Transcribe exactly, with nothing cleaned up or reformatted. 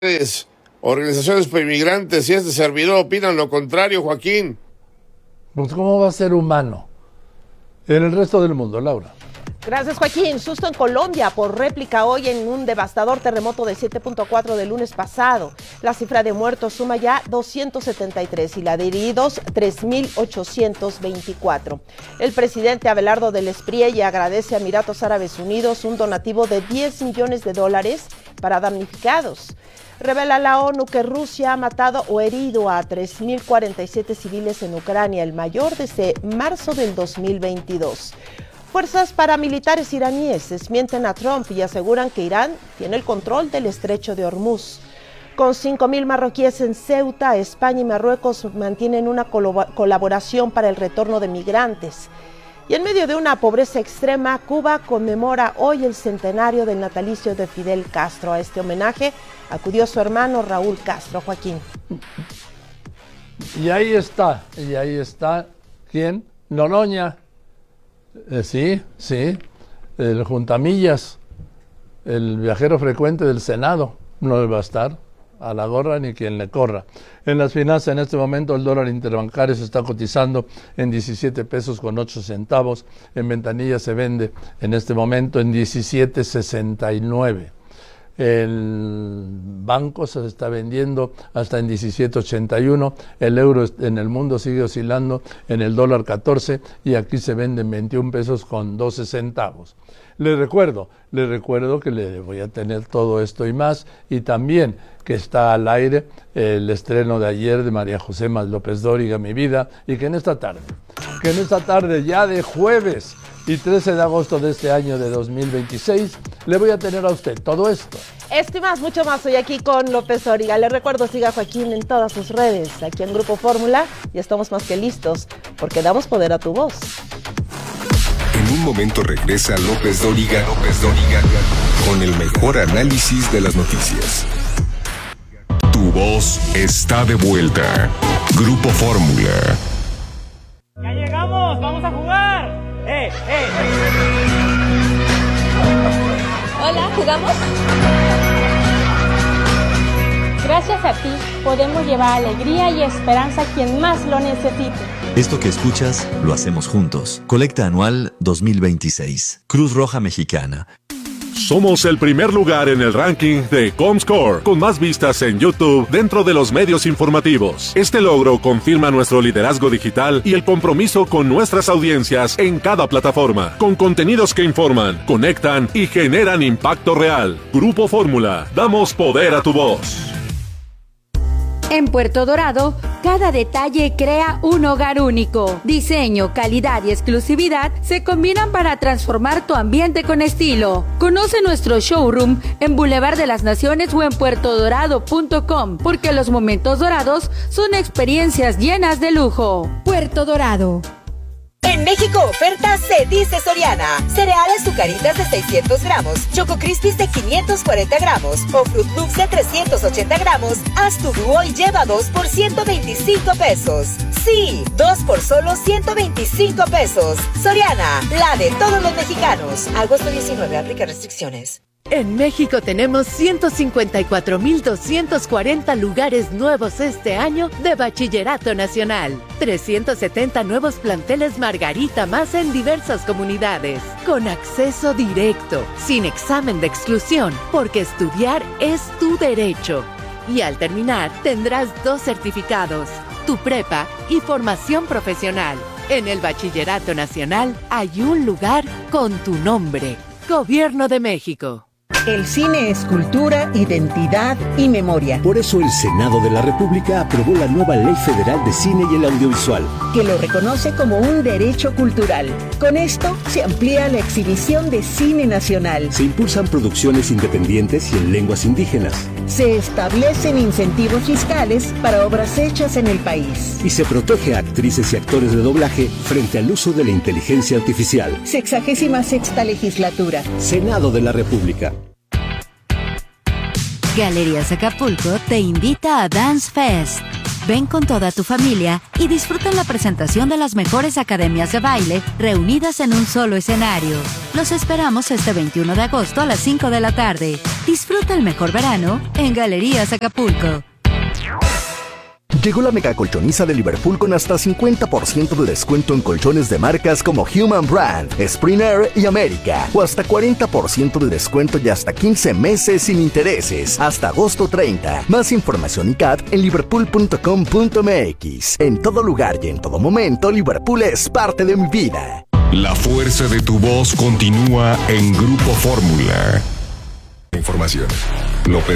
Organizaciones para inmigrantes y este servidor opinan lo contrario, Joaquín. Pues ¿cómo va a ser humano en el resto del mundo, Laura? Gracias, Joaquín. Susto en Colombia por réplica hoy en un devastador terremoto de siete punto cuatro del lunes pasado. La cifra de muertos suma ya doscientos setenta y tres y la de heridos tres mil ochocientos veinticuatro. El presidente Abelardo del Espriella agradece a Emiratos Árabes Unidos un donativo de diez millones de dólares para damnificados. Revela la ONU que Rusia ha matado o herido a tres mil cuarenta y siete civiles en Ucrania, el mayor desde marzo del dos mil veintidós. Fuerzas paramilitares iraníes desmienten a Trump y aseguran que Irán tiene el control del estrecho de Hormuz. Con cinco mil marroquíes en Ceuta, España y Marruecos mantienen una colaboración para el retorno de migrantes. Y en medio de una pobreza extrema, Cuba conmemora hoy el centenario del natalicio de Fidel Castro. A este homenaje acudió su hermano Raúl Castro. Joaquín. Y ahí está, y ahí está, ¿quién? Noroña. Eh, sí, sí, el juntamillas, el viajero frecuente del Senado, no va a estar a la gorra ni quien le corra. En las finanzas, en este momento, el dólar interbancario se está cotizando en diecisiete pesos con ocho centavos. En ventanilla se vende en este momento en diecisiete sesenta y nueve. El banco se está vendiendo hasta en diecisiete ochenta y uno. El euro en el mundo sigue oscilando en el dólar catorce y aquí se vende en veintiún pesos con doce centavos. Les recuerdo, les recuerdo que le voy a tener todo esto y más, y también que está al aire el estreno de ayer de María José Mas López Dóriga, Mi Vida, y que en esta tarde, que en esta tarde ya de jueves y trece de agosto de este año de dos mil veintiséis, le voy a tener a usted todo esto. Esto y más, mucho más, hoy aquí con López Dóriga. Le recuerdo, siga a Joaquín en todas sus redes, aquí en Grupo Fórmula, y estamos más que listos, porque damos poder a tu voz. En un momento regresa López Dóriga, López Dóriga, con el mejor análisis de las noticias. Tu voz está de vuelta. Grupo Fórmula. ¡Ya llegamos! ¡Vamos a jugar! ¡Eh, eh! Hola, ¿jugamos? Gracias a ti, podemos llevar alegría y esperanza a quien más lo necesite. Esto que escuchas, lo hacemos juntos. Colecta anual dos mil veintiséis. Cruz Roja Mexicana. Somos el primer lugar en el ranking de Comscore, con más vistas en YouTube dentro de los medios informativos. Este logro confirma nuestro liderazgo digital y el compromiso con nuestras audiencias en cada plataforma, con contenidos que informan, conectan y generan impacto real. Grupo Fórmula, damos poder a tu voz. En Puerto Dorado, cada detalle crea un hogar único. Diseño, calidad y exclusividad se combinan para transformar tu ambiente con estilo. Conoce nuestro showroom en Boulevard de las Naciones o en puerto dorado punto com, porque los momentos dorados son experiencias llenas de lujo. Puerto Dorado. En México oferta se dice Soriana. Cereales Zucaritas de seiscientos gramos, Choco Crispies de quinientos cuarenta gramos o Fruit Loops de trescientos ochenta gramos. Haz tu dúo y lleva dos por ciento veinticinco pesos. Sí, dos por solo ciento veinticinco pesos. Soriana, la de todos los mexicanos. Agosto diecinueve, aplica restricciones. En México tenemos ciento cincuenta y cuatro mil doscientos cuarenta lugares nuevos este año de Bachillerato Nacional. trescientos setenta nuevos planteles Margarita más en diversas comunidades. Con acceso directo, sin examen de exclusión, porque estudiar es tu derecho. Y al terminar tendrás dos certificados, tu prepa y formación profesional. En el Bachillerato Nacional hay un lugar con tu nombre. Gobierno de México. El cine es cultura, identidad y memoria. Por eso el Senado de la República aprobó la nueva Ley Federal de Cine y el Audiovisual, que lo reconoce como un derecho cultural. Con esto se amplía la exhibición de cine nacional. Se impulsan producciones independientes y en lenguas indígenas. Se establecen incentivos fiscales para obras hechas en el país. Y se protege a actrices y actores de doblaje frente al uso de la inteligencia artificial. Sexagésima sexta legislatura. Senado de la República. Galerías Acapulco te invita a Dance Fest. Ven con toda tu familia y disfruta la presentación de las mejores academias de baile reunidas en un solo escenario. Los esperamos este veintiuno de agosto a las cinco de la tarde. Disfruta el mejor verano en Galerías Acapulco. Llegó la mega colchoniza de Liverpool con hasta cincuenta por ciento de descuento en colchones de marcas como Human Brand, Springer y América. O hasta cuarenta por ciento de descuento y hasta quince meses sin intereses. Hasta agosto treinta. Más información y C A T en liverpool punto com punto m x. En todo lugar y en todo momento, Liverpool es parte de mi vida. La fuerza de tu voz continúa en Grupo Fórmula. Información. López